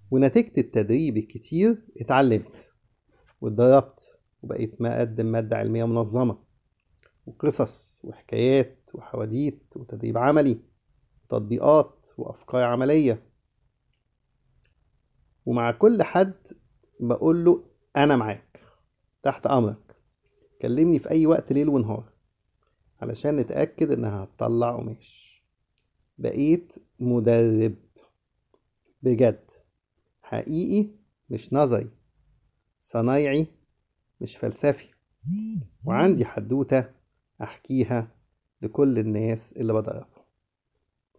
ونتيجة التدريب الكتير اتعلمت واتدربت وبقيت مقدم مادة علمية منظمة وقصص وحكايات وحواديت وتدريب عملي وتطبيقات وأفكار عملية. ومع كل حد بقول له أنا معاك، تحت أمرك، كلمني في أي وقت ليل ونهار علشان نتأكد إنها هتطلع قماش. بقيت مدرب بجد، حقيقي مش نظري، صنايعي مش فلسفي. وعندي حدوتة أحكيها لكل الناس اللي بدربها.